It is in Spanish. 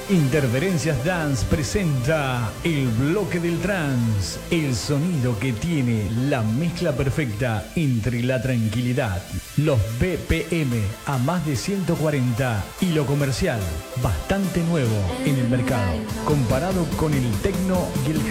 Interferencias Dance presenta el bloque del trance, el sonido que tiene la mezcla perfecta entre la tranquilidad, los BPM a más de 140 y lo comercial, bastante nuevo en el mercado, comparado con el techno y el